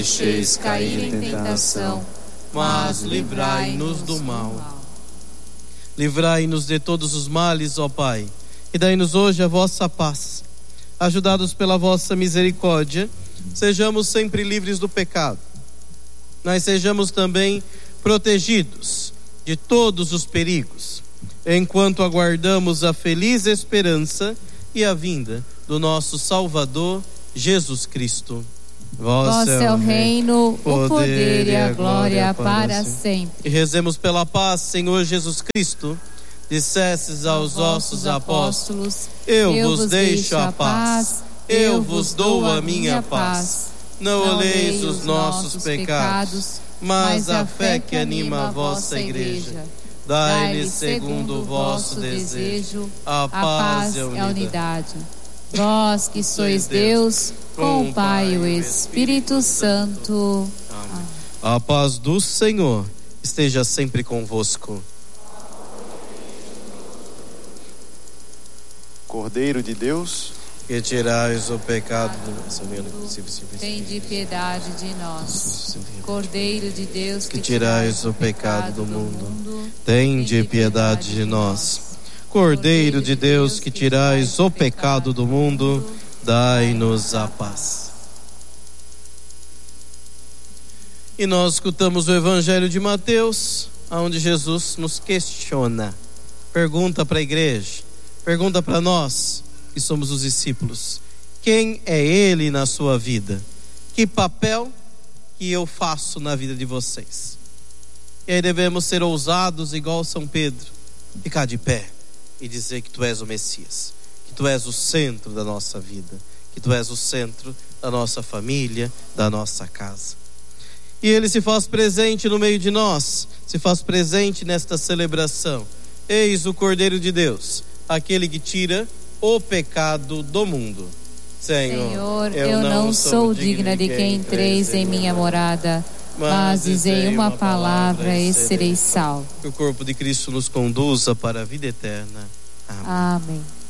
deixeis cair em tentação, mas livrai-nos do mal. Livrai-nos de todos os males, ó Pai, e dai-nos hoje a vossa paz. Ajudados pela vossa misericórdia, sejamos sempre livres do pecado. Nós sejamos também protegidos de todos os perigos, enquanto aguardamos a feliz esperança e a vinda do nosso Salvador, Jesus Cristo. Vosso é o reino, o poder e a glória para sempre. E rezemos pela paz, Senhor Jesus Cristo. Dissestes aos vossos apóstolos: eu vos deixo a paz, eu vos dou a minha paz. Não olheis os nossos pecados, mas a fé que anima a vossa igreja. Dai-lhe, segundo o vosso desejo, a paz e a unidade. Vós que sois Deus, com o Pai e o Espírito Santo. Amém. A paz do Senhor esteja sempre convosco. Cordeiro de Deus, que tirais o pecado do mundo, tende piedade de nós. Cordeiro de Deus, que tirais o pecado do mundo, tende piedade de nós. Cordeiro de Deus, que tirais o pecado do mundo, dai-nos a paz. E nós escutamos o Evangelho de Mateus, onde Jesus nos questiona, pergunta para a igreja, pergunta para nós, que somos os discípulos: quem é Ele na sua vida? Que papel que eu faço na vida de vocês? E aí devemos ser ousados, igual São Pedro, ficar de pé e dizer que tu és o Messias, que tu és o centro da nossa vida, que tu és o centro da nossa família, da nossa casa. E Ele se faz presente no meio de nós, se faz presente nesta celebração. Eis o Cordeiro de Deus, aquele que tira o pecado do mundo. Senhor, eu não sou digna de que entreis em minha morada, mas dizei uma palavra e serei salvo. Que o corpo de Cristo nos conduza para a vida eterna. Amém. Amém.